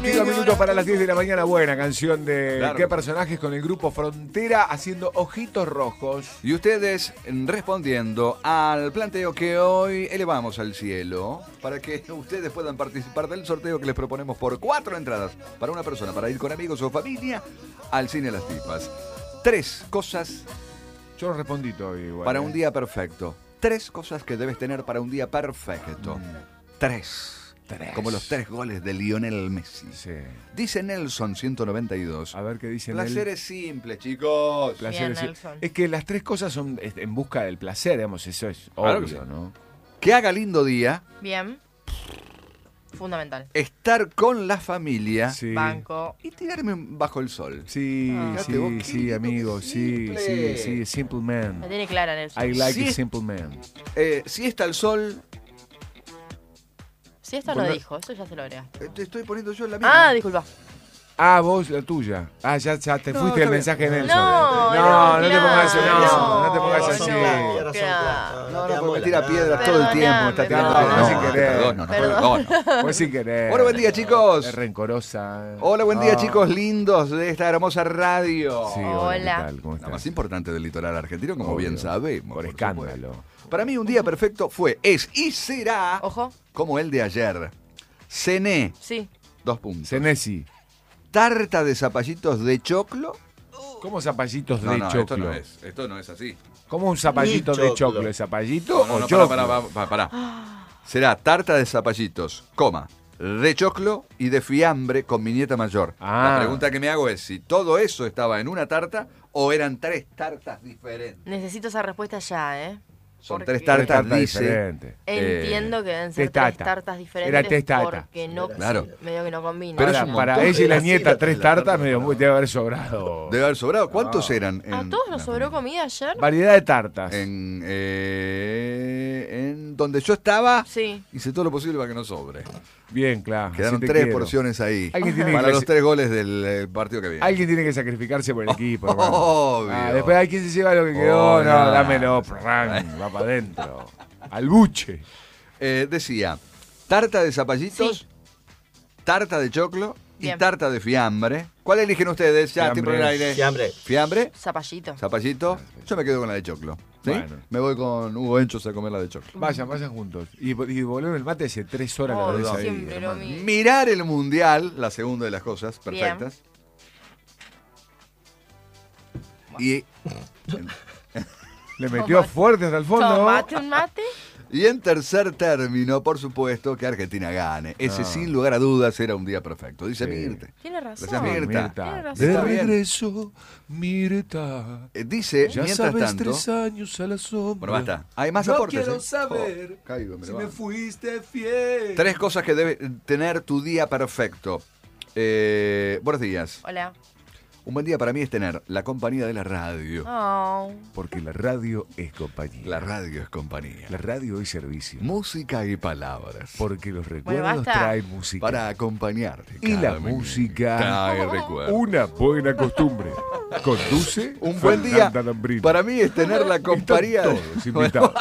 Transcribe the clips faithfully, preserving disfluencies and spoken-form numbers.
Cinco minutos para las diez de la mañana, buena canción de Claro. ¿Qué personajes? Con el grupo Frontera haciendo Ojitos Rojos. Y ustedes respondiendo al planteo que hoy elevamos al cielo para que ustedes puedan participar del sorteo que les proponemos por cuatro entradas para una persona, para ir con amigos o familia al cine Las Tipas. Tres cosas Yo no respondí todavía igual. para eh. un día perfecto. Tres cosas que debes tener para un día perfecto. Mm. Tres. Tres. Como los tres goles de Lionel Messi. Sí. Dice Nelson ciento noventa y dos. A ver qué dicen. Placeres simples, chicos. Placer, Bien, Nelson. es que las tres cosas son es- en busca del placer, digamos, eso es Claro que obvio, sí. ¿no? Que haga lindo día. Bien. Fundamental. Estar con la familia. Sí. Banco. Y tirarme bajo el sol. Sí, Ah. sí, Fíjate vos, qué sí, lindo, amigo, qué sí, sí, simple. sí, simple La man. tiene clara, Nelson. I like Sí. a simple man. Eh, si está el sol, Si esto no Volver- dijo, eso ya se lo agregaste. eh, te estoy poniendo yo la misma. Ah, disculpa. Ah, vos, la tuya. Ah, ya, ya te No, fuiste está el bien. mensaje de Nelson. No, no, no te claro, pongas así, no, no te no, pongas no, así. no. No, no, te porque amo me la tira nada. piedras todo el tiempo. Está tirando Perdóname, piedras. no, sin No, querer. perdón, no, no, Perdón. perdón. Fue sin querer. Bueno, buen día, chicos. Es rencorosa. Hola, buen día, Ah. chicos lindos de esta hermosa radio. Sí, hola. Hola. ¿Qué tal? ¿Cómo La estás? más importante del litoral argentino, como Obvio. bien sabemos. Por escándalo. supuesto. Para mí, un día perfecto fue, es y será Ojo. como el de ayer. Cené, Sí. dos puntos. Senesi. Tarta de zapallitos de choclo. ¿Cómo zapallitos No, de no, choclo? esto no es. Esto no es así. ¿Cómo un zapallito Ni de choclo. choclo? ¿Es zapallito No, no, o no, choclo? pará, pará, pará, pará. Será tarta de zapallitos, coma, de choclo y de fiambre con mi nieta mayor. Ah. La pregunta que me hago es si todo eso estaba en una tarta o eran tres tartas diferentes. Necesito esa respuesta ya, ¿eh? Son Porque tres Tres tartas, tartas dice. diferentes. Entiendo que deben ser testata. tres tartas diferentes. Era testata. Porque no, Claro. medio que no combina. Pero es Ahora, un para montón. ella y la Era así, nieta, la- tres la tartas, tarta. medio, debe haber sobrado. Debe haber sobrado. ¿Cuántos Ah. eran? En, ¿A todos nos la sobró familia? comida ayer? Variedad de tartas. En, eh, en donde yo estaba, Sí. hice todo lo posible para que no sobre. Bien, claro. Quedaron así te tres quiero. porciones ahí. Alguien tiene, Para que, los tres goles del eh, partido que viene. alguien tiene que sacrificarse por el equipo. hermano. Obvio. Ah, después hay quien se lleva lo que quedó. Oh, no, no. dámelo. prrrán, va para adentro. Al buche. Eh, decía, tarta de zapallitos, Sí. tarta de choclo y Bien. tarta de fiambre. ¿Cuál eligen ustedes? Ya, Fiambre. tiempo en el aire. Fiambre. ¿Fiambre? Zapallito. ¿Zapallito? Yo me quedo con la de choclo. ¿sí? Bueno. Me voy con Hugo Enchos a comer la de choclo. Vayan, vayan juntos. Y, y volvemos el mate hace tres horas Oh, la ves ahí. siempre lo hermano. mismo. Mirar el mundial, la segunda de las cosas perfectas. Y, Le metió fuerte hasta el fondo. Tomate un mate. y en tercer término, por supuesto, que Argentina gane. Ese, Ah. sin lugar a dudas, era un día perfecto. Dice Sí. Mirte. Tiene razón. Gracias, Mirta. Mirta. Tiene razón. De Está bien. regreso, Mirta. Eh, dice, Ya mientras sabes, tanto... tres años a la sombra. Bueno, basta. Hay más no aportes. quiero ¿eh? saber Oh, caigo, me si lo me van. fuiste fiel. Tres cosas que debe tener tu día perfecto. Eh, buenos días. Hola. Un buen día para mí es tener la compañía de la radio. Oh. Porque la radio es compañía. La radio es compañía. La radio es servicio. Música y palabras. Porque los recuerdos basta. traen música. Para acompañarte. Y cada la minuto. música. Trae recuerdos. Una buena costumbre. Conduce Un buen día Fernanda Lambrino. para mí es tener la compañía. Están de- todos invitados.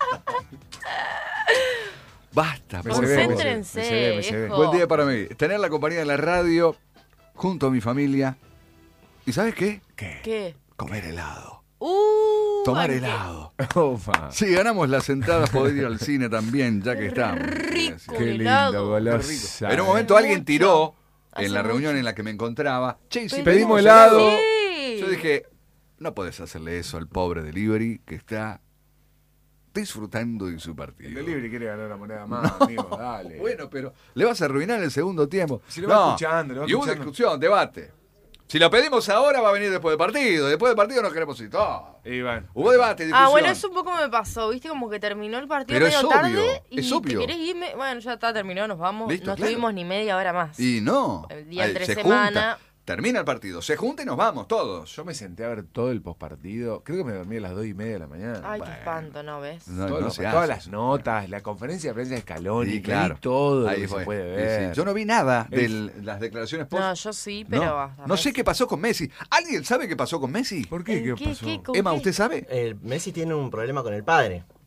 Basta, Me por se ve, me favor. se ve, Concéntrense, me se ve, me se ve. viejo. Buen día para mí. Tener la compañía de la radio junto a mi familia. ¿Y sabes qué? ¿Qué? ¿Qué? Comer helado. Uh, Tomar ¿a qué? helado. Ofa. Si ganamos las entradas, poder ir al cine también, ya que estamos. rico. Qué helado. lindo, golosa. En un momento alguien Mucho. tiró Hace en la reunión mucho. en la que me encontraba. Che, ¿y si Pero- pedimos helado. Sí. Yo dije, no podés hacerle eso al pobre delivery que está disfrutando de su El partido. delivery quiere ganar una moneda más, amigo, dale. Bueno, pero le vas a arruinar el segundo tiempo. Si lo va escuchando, lo va y hubo escuchando. discusión, debate. Si lo pedimos ahora va a venir después del partido. Después del partido no queremos ir todos. Iván. Hubo debate, discusión. Ah, bueno, eso un poco me pasó, ¿viste? Como que terminó el partido Pero medio es obvio, tarde y es obvio. te querés irme. Bueno, ya está, terminó, nos vamos. Listo, no claro. estuvimos ni media hora más. Y no. El día Ay, entre se semana. junta. Termina el partido, se junta y nos vamos todos. Yo me senté a ver todo el postpartido. Creo que me dormí a las dos y media de la mañana. Ay, Bueno. qué espanto, ¿no ves? No, Todo no lo- se todas hace. las notas, la conferencia de prensa de Scaloni, Sí, claro. vi todo Ahí lo que fue. se puede Sí, ver. sí. Yo no vi nada de El- las declaraciones post. No, yo sí, pero no, basta. no sé qué pasó con Messi. ¿Alguien sabe qué pasó con Messi? ¿Por qué? ¿En ¿Qué, qué- pasó? qué- con Emma, qué? ¿usted sabe? El Messi tiene un problema con el padre.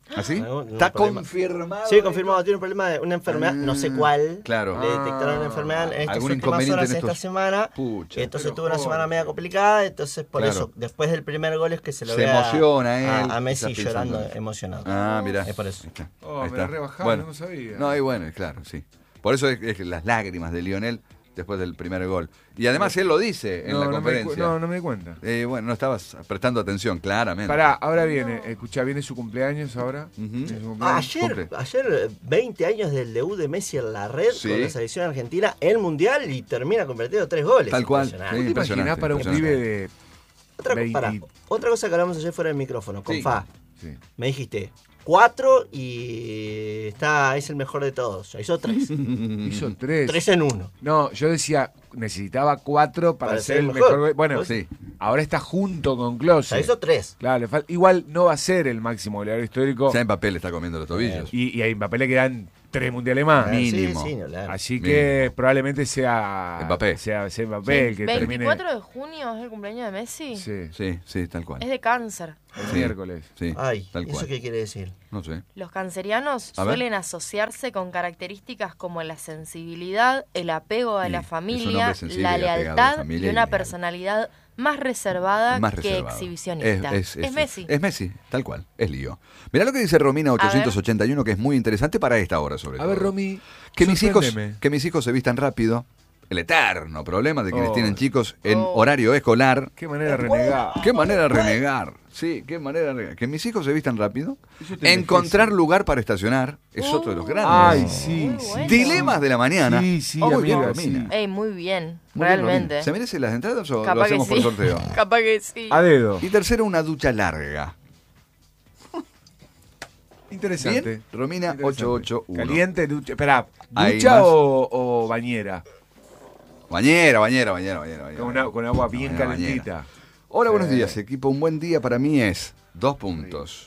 ¿Así? Algún- ¿Está problema. confirmado? Sí, confirmado, tiene un problema de una enfermedad, no sé cuál. Claro. Le detectaron una enfermedad en estas Algún últimas inconveniente horas en esta estos- semana. Pucha, entonces pero tuvo una joder. semana media complicada, entonces por Claro. eso, después del primer gol es que se lo Se ve a- emociona él, a, a Messi está pensando. llorando, emocionado. Ah, mira. Es por eso. Ahí está. Oh, Ahí me la está. rebajaron, Bueno. no sabía. No, y bueno, claro, sí. Por eso es, es las lágrimas de Lionel después del primer gol. Y además él lo dice en no, la no me, di cu- conferencia. no, no me di cuenta. Eh, bueno, no estabas prestando atención, claramente. Pará, ahora viene, escuchá, viene su cumpleaños ahora. Ujú. Viene su Ah, cumpleaños. ayer, Cumple. ayer veinte años del debut de Messi en la red Sí. con la selección argentina, el mundial y termina convirtiendo tres goles. Tal cual, Impresionante. sí. ¿Vos te imaginás impresionante, para un impresionante. pibe de Otra, veinte? pará, otra cosa que hablamos ayer fuera del micrófono, con Sí. Fa. Sí. Me dijiste cuatro y está es el mejor de todos. Ya hizo tres. Hizo tres. tres en uno. No, yo decía, necesitaba cuatro para, Para ser ser el el mejor. mejor. Bueno, Pues sí. ahora está junto con Klose. Ya hizo tres. Claro, le falta- igual no va a ser el máximo goleador histórico. Ya Mbappé le está comiendo los tobillos. Y, y a Mbappé le quedan tres mundiales más. Ah, Mínimo. Sí, sí, no, claro. Así que Mínimo. probablemente sea Mbappé. sea, sea Mbappé el que veinticuatro termine. de junio es el cumpleaños de Messi. Sí, Sí, sí, tal cual. Es de cáncer. el Sí. miércoles. Sí, Ay, tal ¿eso cual. qué quiere decir? No sé. Los cancerianos A ver. suelen asociarse con características como la sensibilidad, el apego a Sí, la es un familia, hombre sensible la y apegado a la lealtad familia y una y- personalidad más reservada Más que reservado. exhibicionista. Es, Messi. Es Messi, tal cual. Es lío. Mirá lo que dice Romina ochocientos ochenta y uno, que es muy interesante para esta hora, sobre A todo. ver, Romy, Que mis hijos, sorpréndeme. que mis hijos se vistan rápido. El eterno problema de quienes Oh. tienen chicos en Oh. horario escolar. Qué manera de renegar. Qué manera de renegar. Sí, qué manera de renegar. Que mis hijos se vistan rápido. Eso te Encontrar envejece. lugar para estacionar es otro de los grandes. Ay, sí, Muy sí. bueno. Dilemas de la mañana. Sí, sí, Oh, muy bien, amiga, Romina. sí. Ey, muy bien, Muy bien, realmente. Romina. ¿Se merecen las entradas o Capaz lo hacemos que por sí. sorteo? Capaz que sí. A dedo. Y tercero, una ducha larga. Interesante. Bien, Romina Interesante. ochocientos ochenta y uno. Caliente, ducha. Espera, Hay ¿ducha más. o, o bañera? Bañera, bañera, bañera, bañera. bañera. Con, una- con agua bien Bañera, calentita. bañera. Hola, buenos Sí. días, equipo. Un buen día para mí es dos puntos.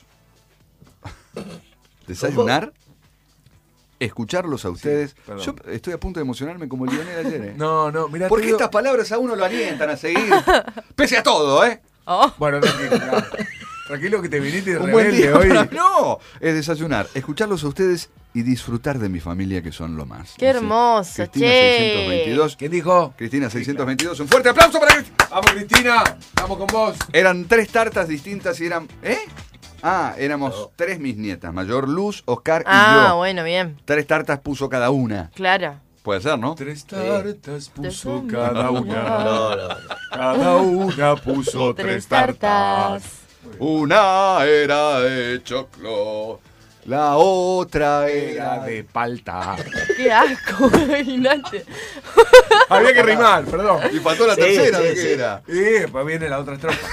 Desayunar, escucharlos a ustedes. perdón. Yo estoy a punto de emocionarme como Lionel ayer. ¿eh? No, no, mira. Porque estas palabras a uno lo alientan a seguir. Pese a todo, ¿eh? Oh, Bueno, tranquilo. ya. Tranquilo que te viniste de Un buen rebelde día hoy. para- No, es desayunar, escucharlos a ustedes y disfrutar de mi familia, que son lo más. qué hermoso, Cristina che. seiscientos veintidós. ¿Quién dijo? Cristina seiscientos veintidós. Un fuerte aplauso para Cristina. Vamos, Cristina. Estamos con vos. Eran tres tartas distintas y eran. ¿Eh? Ah, éramos tres mis nietas. Mayor Luz, Oscar y Ah, yo. bueno, bien. Tres tartas puso cada una. Claro. Puede ser, ¿no? Tres tartas puso Tres cada una. una. No, no, no. Cada una puso tres, Tres tartas. tartas. Una era de choclo, la otra Era era de palta. Qué asco, imagínate. Había que rimar, perdón. Y faltó la Sí, tercera, sí, ¿de qué sí. era? Y después viene la otra estrofa.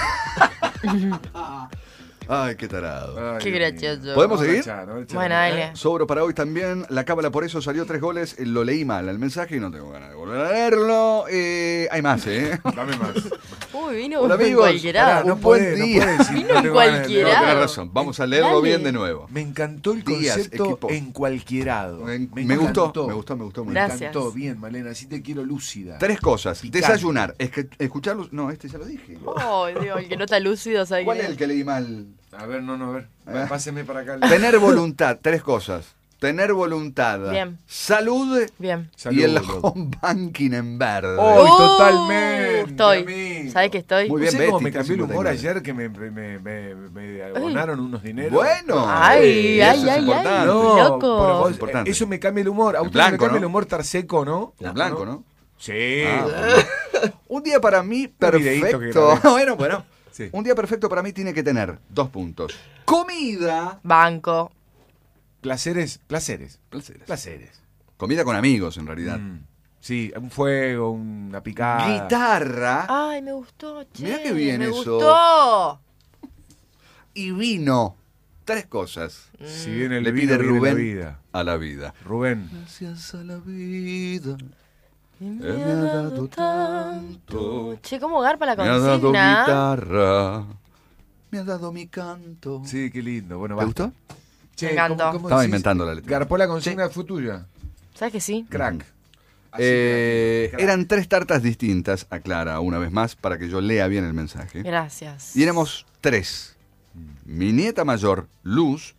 Ay, qué tarado. Ay, Qué Dios gracioso. mío. ¿Podemos Vamos a seguir? echar, vamos a echar. Bueno, dale. Sobro para hoy también. La cábala por eso salió tres goles. Lo leí mal el mensaje y no tengo ganas de volver a leerlo. Eh, hay más, ¿eh? Dame más. Uy, vino Hola, en amigos. cualquier Pará, lado. no un buen podés, no día. podés decir, Vino no en tengo ganas de- cualquier No, lado. tenés razón. Vamos a leerlo Dale. bien de nuevo. Me encantó el Días, concepto equipo. en cualquierado. Me, Me, me gustó, encantó. me gustó, me gustó. Me mucho. Gracias. encantó. Bien, Malena, así te quiero lúcida. Tres cosas. Picante. Desayunar, es que escucharlos. No, este ya lo dije. Oh, Dios, el que no está lúcido, ¿sabes ¿Cuál qué? es el que leí mal? A ver, no, no, a ver. Eh. Páseme para acá. Tener voluntad, tres cosas. Tener voluntad. Bien. Salud Bien. y el Saludos. home banking en verde. Oh, Uh, totalmente, Estoy. amigo. ¿Sabes que estoy? Muy bien, ¿Sabés cómo Betty, me cambió el humor cincuenta y nueve. ayer que me, me, me, me abonaron unos dineros? Bueno. Ay, eso ay, es ay, importante. ay. No, loco. pero vos- Importante. eso me cambia el humor. A El usted me blanco, cambia ¿no? el humor estar seco, ¿no? El blanco, ¿no? Sí. Ah, un día para mí videíto que perfecto. grabé. Bueno, bueno. Sí. Un día perfecto para mí tiene que tener dos puntos. Comida. Banco. Placeres, placeres, Placeres. placeres. Comida con amigos, en realidad. Mm. Sí, un fuego, una picada. Guitarra Ay, me gustó, che. Mirá qué bien me eso. gustó. y vino. Tres cosas. Si viene el Le vino, pide viene la Rubén vida. a la vida. Rubén. Gracias a la vida. Y me Él ha dado tanto. Che, ¿cómo garpa la Me ha dado consigna? guitarra. Me ha dado mi canto. Sí, qué lindo. Bueno, ¿Te basta. gustó? Che, Me encantó. ¿cómo- cómo Estaba decís? inventando la letra. Garpó la consigna, fue tuya. ¿Sabes que sí? Crack. Ujú. Así Eh, que la- eran tres tartas distintas, aclara una vez más, para que yo lea bien el mensaje. Gracias. Y éramos tres. Mi nieta mayor, Luz,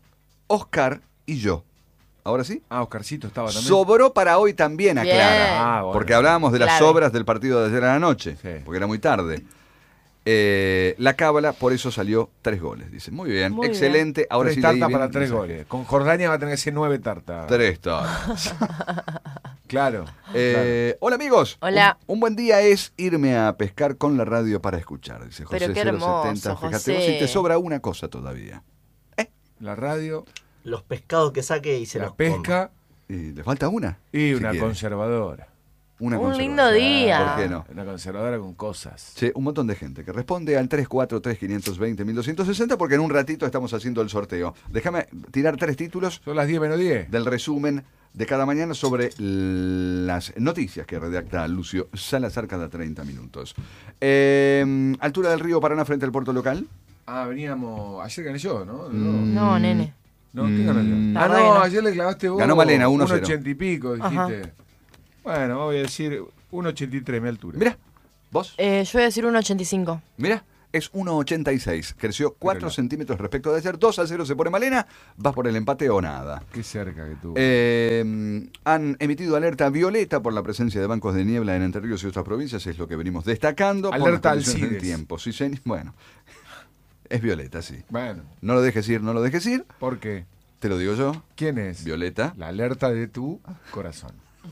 Oscar y yo. ¿Ahora sí? Ah, Oscarcito estaba también. Sobró para hoy también, Bien. aclara. Ah, bueno. Porque hablábamos de las Clave. sobras del partido de ayer a la noche, Sí. porque era muy tarde. Eh, la cábala, por eso salió tres goles. Dice, muy bien, Muy excelente. Ahora tres sí leí tartas bien para el tres mensaje. goles. Con Jordania va a tener que ser nueve tartas. Tres tartas. Claro. Eh, Hola amigos. Hola. Un, un buen día es irme a pescar con la radio para escuchar, dice José. Pero qué hermoso, cero setenta. Fíjate José. vos si te sobra una cosa todavía. claro. La radio, Los pescados que saque y se la los pesca Y le falta una. y si una quiere. conservadora. Una Un conservadora. lindo día. ¿Por qué no? Una conservadora con cosas. Sí, un montón de gente que responde al tres cuatro tres, cinco dos cero, mil doscientos sesenta porque en un ratito estamos haciendo el sorteo. Déjame tirar tres títulos Son las diez menos diez. del resumen de cada mañana sobre las noticias que redacta Lucio Salazar cada treinta minutos. Eh, altura del río Paraná frente al puerto local. Ah, veníamos. Ayer gané yo, ¿no? Mm. No, nene. No, ¿qué gané yo? Mm. Ah, La no, reina. ayer le clavaste vos. Ganó Malena, uno un cero. ochenta y pico, dijiste. Bueno, voy a decir un ochenta y tres, mi altura. Mira, vos, Eh, yo voy a decir un ochenta y cinco. mira, es uno ochenta y seis. Creció cuatro no. centímetros respecto de ayer. dos a cero se pone Malena. ¿Vas por el empate o nada? Qué cerca que tuvo. Eh, han emitido alerta violeta por la presencia de bancos de niebla en Entre Ríos y otras provincias, es lo que venimos destacando. por Alerta las condiciones del Alcides. tiempo. Sí, señor. Bueno, es violeta, sí. Bueno, No lo dejes ir, no lo dejes ir. ¿por qué? Te lo digo yo, ¿Quién es? violeta. La alerta de tu corazón.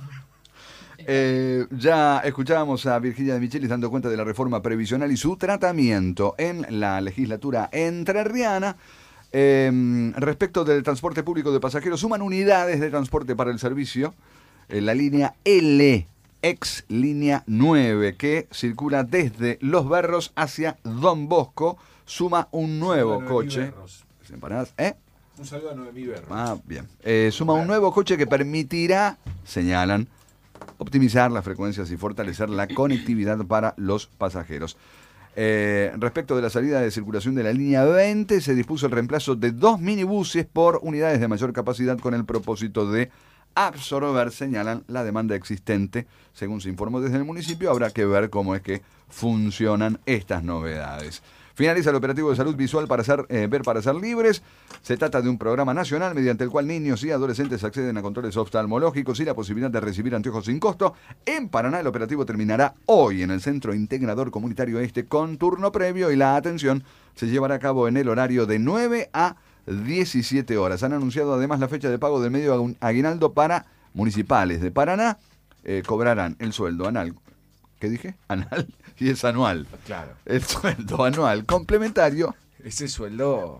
Eh, ya escuchábamos a Virginia de Michelis dando cuenta de la reforma previsional y su tratamiento en la legislatura entrerriana. Eh, respecto del transporte público de pasajeros, suman unidades de transporte para el servicio en la línea L, ex línea nueve, que circula desde Los Berros hacia Don Bosco. Suma un nuevo coche. Empanadas, ¿eh? Un saludo a Noemí Berro. Ah, bien. Eh, suma un nuevo coche que permitirá, señalan, optimizar las frecuencias y fortalecer la conectividad para los pasajeros. Eh, respecto de la salida de circulación de la línea veinte, se dispuso el reemplazo de dos minibuses por unidades de mayor capacidad con el propósito de absorber, señalan, la demanda existente. Según se informó desde el municipio, habrá que ver cómo es que funcionan estas novedades. Finaliza el operativo de salud visual para ser, eh, Ver para Ser Libres. Se trata de un programa nacional mediante el cual niños y adolescentes acceden a controles oftalmológicos y la posibilidad de recibir anteojos sin costo. En Paraná el operativo terminará hoy en el Centro Integrador Comunitario Este con turno previo y la atención se llevará a cabo en el horario de nueve a diecisiete horas. Han anunciado además la fecha de pago del medio aguinaldo para municipales de Paraná. Eh, cobrarán el sueldo anal. ¿Qué dije? Anal. Y es anual. Claro. El sueldo anual complementario. Ese sueldo.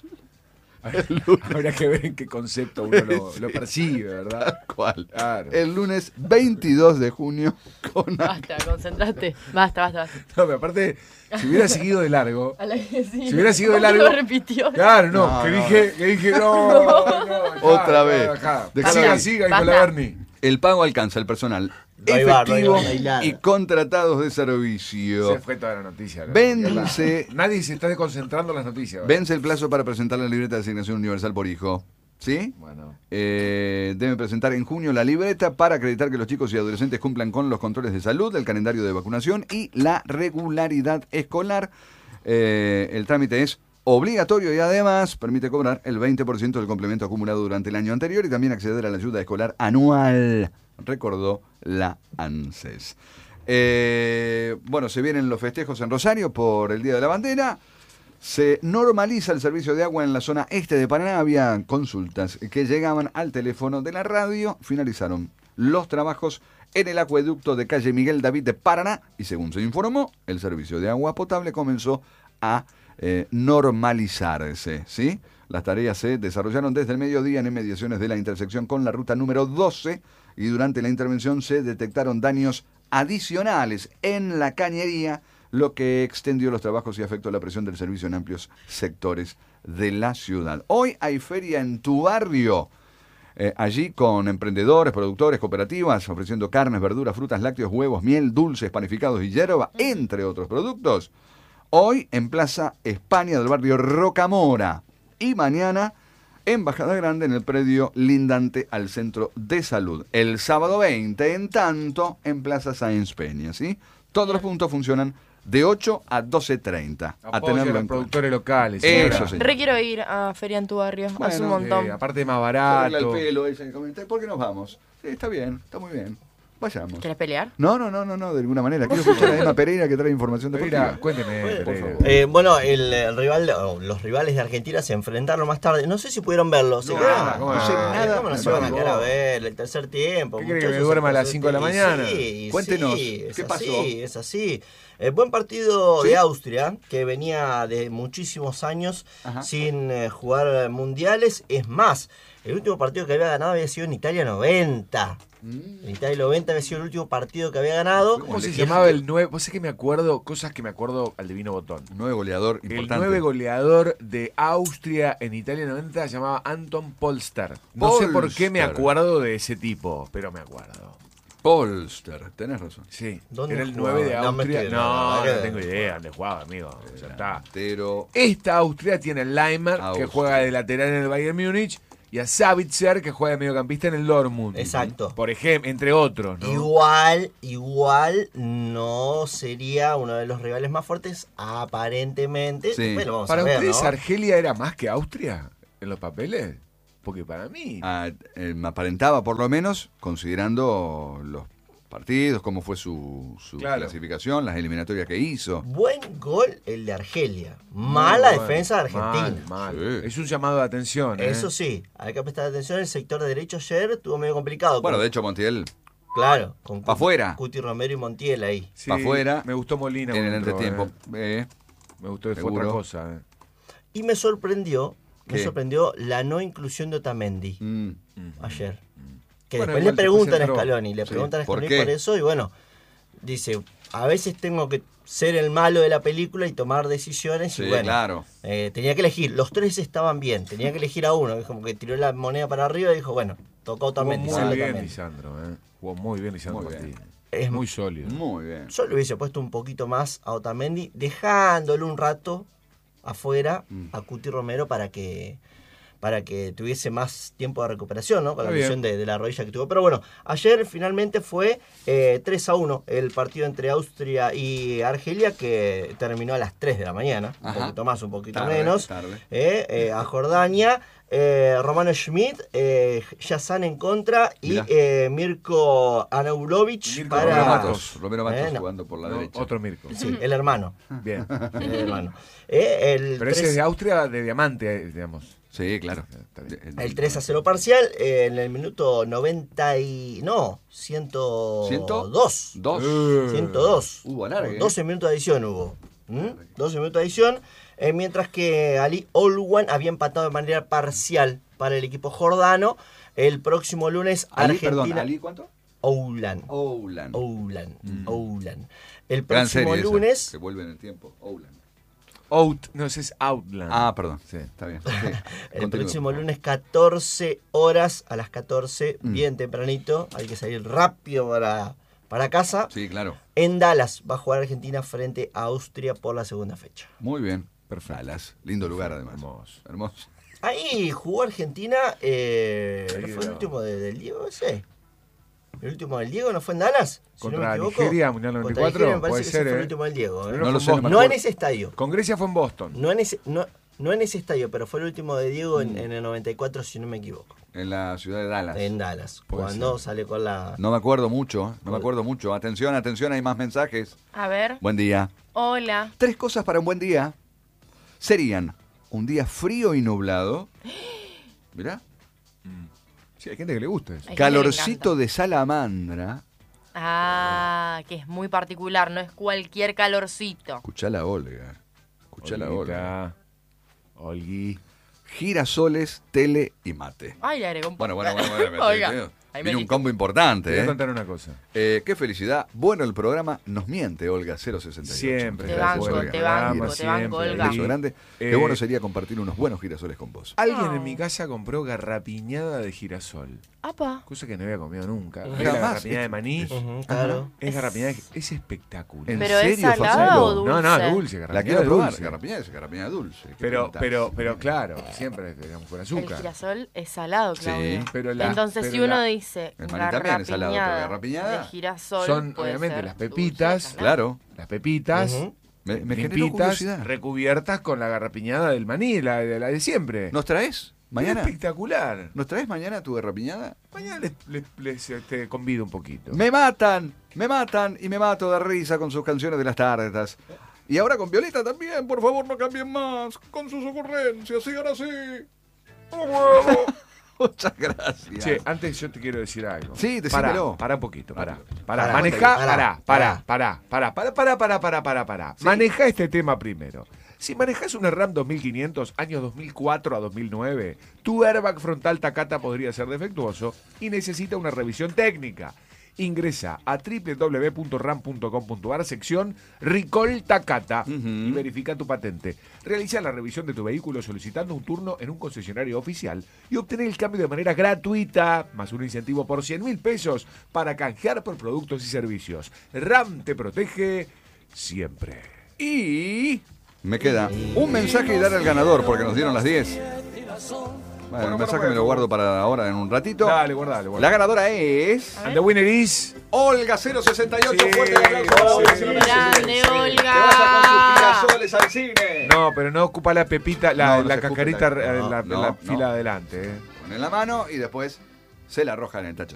Habrá que ver en qué concepto uno lo, lo percibe, ¿verdad? ¿Cuál? Claro. El lunes veintidós de junio con... Basta, concentrate. Basta, basta, basta. No, pero aparte, si hubiera seguido de largo. A la que sí. Si hubiera sido de ¿Por qué largo. lo repitió? Claro, no, No, que, no. Dije, que dije, no, no, acá, Otra vez. acá. Dejá Siga, ahí. siga, Basta. Nicolás Berni. El pago alcanza el personal No hay bar, no hay efectivo bar, no hay nada. y contratados de servicio. Se fue toda la noticia. ¿no? Vence. Nadie se está desconcentrando en las noticias. ¿verdad? Vence el plazo para presentar la libreta de asignación universal por hijo. ¿Sí? Bueno. Eh, deben presentar en junio la libreta para acreditar que los chicos y adolescentes cumplan con los controles de salud, el calendario de vacunación y la regularidad escolar. Eh, el trámite es obligatorio y además permite cobrar el veinte por ciento del complemento acumulado durante el año anterior y también acceder a la ayuda escolar anual, recordó la ANSES. Eh, bueno, se vienen los festejos en Rosario por el Día de la Bandera. Se normaliza el servicio de agua en la zona este de Paraná. Había consultas que llegaban al teléfono de la radio. Finalizaron los trabajos en el acueducto de calle Miguel David de Paraná y según se informó, el servicio de agua potable comenzó a eh, normalizarse, ¿sí? Las tareas se desarrollaron desde el mediodía en inmediaciones de la intersección con la ruta número doce y durante la intervención se detectaron daños adicionales en la cañería, lo que extendió los trabajos y afectó la presión del servicio en amplios sectores de la ciudad. Hoy hay feria en tu barrio, eh, allí con emprendedores, productores, cooperativas, ofreciendo carnes, verduras, frutas, lácteos, huevos, miel, dulces, panificados y yerba, entre otros productos. Hoy en Plaza España del barrio Rocamora y mañana en Bajada Grande en el predio lindante al Centro de Salud. El sábado veinte, en tanto, en Plaza Sáenz Peña, ¿sí? Todos los puntos funcionan de ocho a doce treinta. A Apoyo a tenerlo los en cuenta. productores locales. Eso, señora. señor. Re quiero ir a Feria en tu barrio, hace Bueno, un montón. Eh, aparte es más Arregla el barato. pelo, ese comentario. ¿Por qué nos vamos? Sí, está bien, está muy bien. Vayamos. ¿Querés pelear? No, no, no, no, no, de alguna manera. Quiero escuchar a Emma Pereira que trae información Mira, deportiva. cuénteme, Bueno, Pereira. por favor. Eh, bueno, el, el rival, o los rivales de Argentina se enfrentaron más tarde. No sé si pudieron verlo. ¿Se No, quedaron? ¿cómo no sé no? nada. ¿Cómo no me se van a parece. quedar a ver el tercer tiempo? ¿Qué quiere que me muchachos? duerma a El las tercer cinco de la tiempo. mañana? Sí, Cuéntenos, sí, es ¿qué pasó? así, es así. El buen partido ¿Sí? de Austria, que venía de muchísimos años Ajá. sin eh, jugar mundiales. Es más, el último partido que había ganado había sido en Italia noventa. En Italia noventa había sido el último partido que había ganado. ¿Cómo se Y llamaba el nueve? Vos sé que me acuerdo, cosas que me acuerdo al divino botón. Nueve goleador El importante. nueve goleador de Austria en Italia noventa se llamaba Anton Polster. No sé por qué me Polster. acuerdo de ese tipo, pero me acuerdo. Polster, tenés razón. Sí, ¿Dónde era el jugaba? nueve de No me Austria. estoy- No, no, no, la verdad tengo que- idea dónde jugaba, amigo. Ya está. Pero Esta Austria tiene al Leimer, que Austria. juega de lateral en el Bayern Múnich, y a Savitzer, que juega de mediocampista en el Dortmund. Exacto. Por ejemplo, entre otros, ¿no? Igual, igual no sería uno de los rivales más fuertes, aparentemente. Sí. Después lo vamos ¿Para a ver, ustedes ¿no? Argelia era más que Austria en los papeles? Porque para mí... ah, eh, me aparentaba por lo menos, considerando los partidos, cómo fue su, su Claro. clasificación, las eliminatorias que hizo. Buen gol el de Argelia. Mala Muy bueno. defensa de Argentina. Mal, mal. Sí. Es un llamado de atención. ¿eh? Eso sí, hay que prestar atención. El sector de derecho ayer estuvo medio complicado. Bueno, con- de hecho, Montiel Claro, con Pa' afuera. Cuti Romero y Montiel ahí. Sí, pa' afuera, Me gustó Molina. en el cuando entró, entretiempo. ¿eh? Eh, Me gustó, fue Seguro. otra cosa. ¿eh? Y me sorprendió, me ¿Qué? sorprendió la no inclusión de Otamendi mm, ayer. Que Bueno, después igual le se preguntan a concentró. Scaloni, le Sí, preguntan a ¿por Scaloni qué? por eso, y bueno, dice, a veces tengo que ser el malo de la película y tomar decisiones, sí, y bueno, claro. eh, tenía que elegir, los tres estaban bien, tenía que elegir a uno, es como que tiró la moneda para arriba y dijo, bueno, tocó Jugó Otamendi, muy sale bien Otamendi. Lisandro. ¿eh? Jugó muy bien Lisandro Muy bien. Martínez. Es Muy sólido. Muy bien. Yo le hubiese puesto un poquito más a Otamendi, dejándole un rato afuera Mm. a Cuti Romero para que para que tuviese más tiempo de recuperación, ¿no? Con la Está lesión bien. de, de la rodilla que tuvo. Pero bueno, ayer finalmente fue eh, tres a uno el partido entre Austria y Argelia, que terminó a las tres de la mañana, un Ajá. poquito más, un poquito Tarde, menos. tarde. Eh, eh, a Jordania, eh, Romano Schmidt, eh, Yazan en contra y Mirá. eh, Mirko Anaulovic Mirko Romero para... Matos, Romero Matos Eh, no. jugando por la No, derecha. otro Mirko. Sí, el hermano. Bien. El hermano. Eh, el, Pero ese tres, es de Austria de diamante, eh, digamos. Sí, claro. Está bien. el tres a cero parcial eh, en el minuto noventa y... No, ciento dos. Dos. Eh. ciento dos. Hubo alargue, ¿eh? doce minutos de adición hubo. ¿Mm? doce minutos de adición. eh, mientras que Ali Olwan había empatado de manera parcial para el equipo jordano. El próximo lunes Ali, Argentina... perdón, Ali, ¿cuánto? Oulan. Oulan. Oulan. Oulan. El Gran próximo serie esa, lunes... que vuelve en el tiempo. Oulan. Out, no, ese es Outland. Ah, perdón. Sí. Está bien. Sí. El Continúa, próximo por favor. lunes, catorce horas, a las catorce, Mm. bien tempranito. Hay que salir rápido para, para casa. Sí, claro. En Dallas va a jugar Argentina frente a Austria por la segunda fecha. Muy bien. Perfecto. Dallas. Lindo lugar, además. Hermoso. Hermoso. Ahí jugó Argentina. Eh, Ahí ¿no fue el era. último de- del Diego ese? ¿El último del Diego no fue en Dallas? Si no me Contra equivoco. Nigeria, Mundial noventa y Contra cuatro, Nigeria me parece puede que ser, ese fue el ¿eh? último del Diego. ¿eh? Pero No lo fue sé, en no me Boston. No en acuerdo. ese estadio. Con Grecia fue en Boston. No en ese, no, no en ese estadio, pero fue el último de Diego Mm. en, en el noventa y cuatro, si no me equivoco. En la ciudad de Dallas. En Dallas. Puede Cuando ser. sale con la... No me acuerdo mucho. No me acuerdo mucho. Atención, atención, hay más mensajes. A ver. Buen día. Hola. Tres cosas para un buen día serían un día frío y nublado. Mirá. Sí, hay gente que le gusta eso. Hay gente que le Calorcito encanta. de salamandra. Ah, que es muy particular, no es cualquier calorcito. Escuchá la Olga. Escuchá la Olga. Olguita, Olgui. Girasoles, tele y mate. Ay, le agregó un Bueno, bueno, bueno. bueno, bueno, Oiga, bueno. ahí me Viene un quito. combo Te importante, voy a ¿eh? contar una cosa. Eh, Qué felicidad. Bueno, el programa nos miente, Olga cero sesenta y ocho. Siempre. Te Gracias, banco, Olga. te banco, Gracias. te banco, siempre. Olga. Un beso grande. Eh, Qué bueno sería compartir unos buenos girasoles con vos. Alguien No. en mi casa compró garrapiñada de girasol. Apa. Cosa que no había comido nunca. Jamás. Es la garrapiñada de maní. Ujú, claro. Es garrapiñada, de- es espectacular. ¿En ¿Pero es serio, salada Fabio? o dulce? No, no, dulce, La garrapiñada quiero probar. dulce. Garrapiñada es garrapiñada dulce. ¿Qué Pero, preguntás? pero, pero claro, siempre digamos, con El azúcar. girasol es salado, Sí. Claudio. Pero la- Entonces, pero si uno la- dice dice El maní también es salado, pero garrapiñada garrapiñada de girasol, Son puede obviamente ser las dulce, pepitas, salado. Claro. las pepitas, Ujú. Me, me generó limpitas, curiosidad. recubiertas con la garrapiñada del maní, la, de- la de siempre. ¿Nos traes mañana? Espectacular. ¿Nos traes mañana tu garrapiñada? Mañana les, les- les, este, convido un poquito. Me matan, me matan y me mato de risa con sus canciones de las tardes. Y ahora con Violeta también, por favor no cambien más. Con sus ocurrencias, sigan así. Muchas gracias. Che, antes yo te quiero decir algo. Sí, decímelo. Pará, pará un poquito, pará. Pará. Pará, Pará, manejá, pará, pará, pará. pará, pará, pará, pará, pará, pará, pará, pará, pará. Manejá este tema primero. Si manejás una RAM dos mil quinientos, años dos mil cuatro a dos mil nueve, tu airbag frontal Takata podría ser defectuoso y necesita una revisión técnica. Ingresa a doble u doble u doble u punto ram punto com punto a r, sección Recall Takata, Ujú. y verifica tu patente. Realiza la revisión de tu vehículo solicitando un turno en un concesionario oficial y obtener el cambio de manera gratuita, más un incentivo por cien mil pesos para canjear por productos y servicios. RAM te protege siempre. Y me queda un mensaje y dar al ganador, porque nos dieron las diez. Bueno, el mensaje me lo guardo para ahora en un ratito. Dale, guardale, guardale. La ganadora es And the winner is... Olga cero sesenta y ocho. Sí, Fuerte el aplauso. sí. Olga, se lo merece. Grande, Olga. Que vaya con sus girasoles al cine. No, pero no ocupa la pepita, la, No, no la se escupe cacarita la- en la, no, en no, la no. fila adelante. Eh. Pone en la mano y después se la arroja en el tacho.